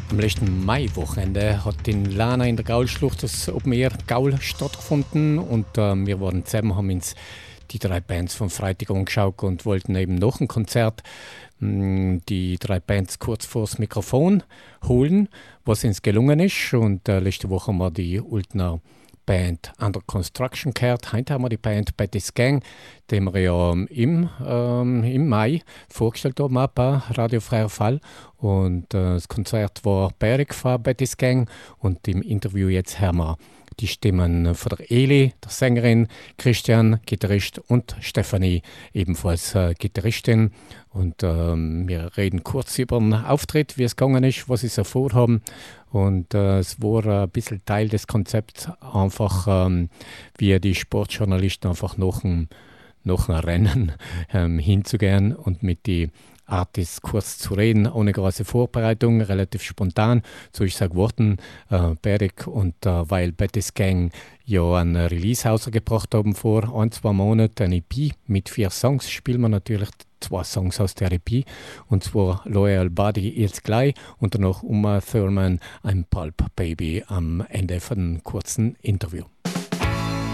Am letzten Maiwochenende hat in Lana in der Gaulschlucht das Open Air Gaul stattgefunden und wir waren zusammen, haben uns die drei Bands vom Freitag angeschaut und wollten eben nach dem Konzert die drei Bands kurz vors Mikrofon holen, was uns gelungen ist. Und letzte Woche haben wir die Ultner Band Under Construction gehört. Heute haben wir die Band Betty's Gang, die wir ja im Mai vorgestellt haben, bei Radio Freier Fall. Und das Konzert war Berg von Betty's Gang. Und im Interview jetzt hören wir die Stimmen von der Eli, der Sängerin, Christian, Gitarrist und Stefanie, ebenfalls Gitarristin. Und wir reden kurz über den Auftritt, wie es gegangen ist, was sie so vorhaben. Und es war ein bisschen Teil des Konzepts, einfach wie die Sportjournalisten einfach nach dem Rennen hinzugehen und mit die Artists kurz zu reden, ohne große Vorbereitung, relativ spontan. So ist es geworden, Berg. Und weil Betty's Gang ja ein Release rausgebracht haben vor 1-2 Monaten, eine EP mit 4 Songs, spielen wir natürlich 2 Songs aus der EP. Und zwar Loyal Body jetzt gleich und danach Uma Thurman, ein Pulp Baby am Ende von einem kurzen Interview.